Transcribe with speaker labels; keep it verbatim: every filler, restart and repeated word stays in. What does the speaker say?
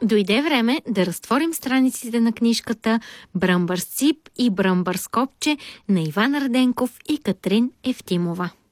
Speaker 1: Дойде време да разтворим страниците на книжката "Бръмбър с цип и бръмбър с копче" на Иван Арденков и Катрин Евтимова.